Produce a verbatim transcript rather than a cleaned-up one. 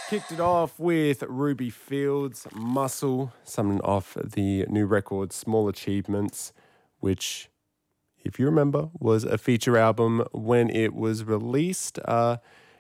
Kicked it off with Ruby Fields, Muscle, something off the new record, Small Achievements, which, if you remember, was a feature album when it was released. Uh,